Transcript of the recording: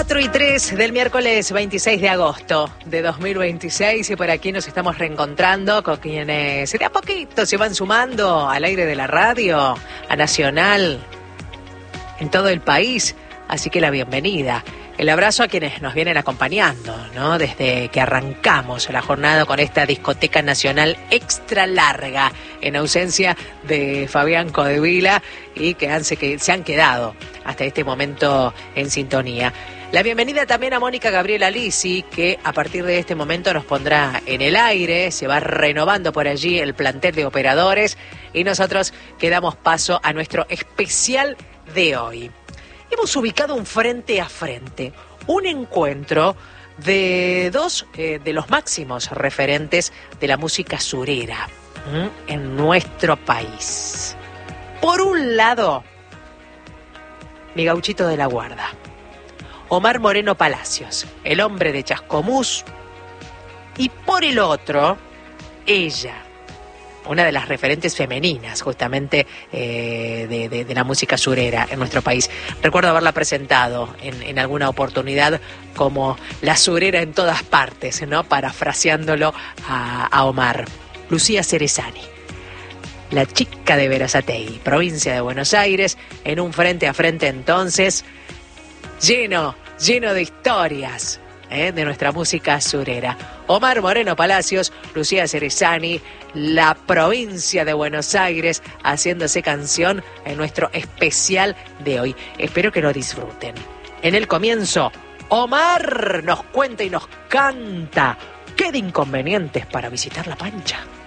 4:03 del miércoles 26 de agosto de 2026 y por aquí nos estamos reencontrando con quienes de a poquito se van sumando al aire de la radio, a Nacional, en todo el país. Así que la bienvenida, el abrazo a quienes nos vienen acompañando, ¿no? Desde que arrancamos la jornada con esta discoteca nacional extra larga, en ausencia de Fabián Codevila y que se han quedado hasta este momento en sintonía. La bienvenida también a Mónica Gabriela Lisi, que a partir de este momento nos pondrá en el aire, se va renovando por allí el plantel de operadores y nosotros que damos paso a nuestro especial de hoy. Hemos ubicado un frente a frente, un encuentro de dos de los máximos referentes de la música surera en nuestro país. Por un lado, mi gauchito de la guarda, Omar Moreno Palacios, el hombre de Chascomús, y por el otro, ella, una de las referentes femeninas justamente de la música surera en nuestro país. Recuerdo haberla presentado en alguna oportunidad como la surera en todas partes, ¿no? Parafraseándolo a Omar. Lucía Cerezani, la chica de Berazategui, provincia de Buenos Aires, en un frente a frente entonces lleno de historias de nuestra música surera. Omar Moreno Palacios, Lucía Cerezani, la provincia de Buenos Aires, haciéndose canción en nuestro especial de hoy. Espero que lo disfruten. En el comienzo, Omar nos cuenta y nos canta. ¿Qué de inconvenientes para visitar La Pancha?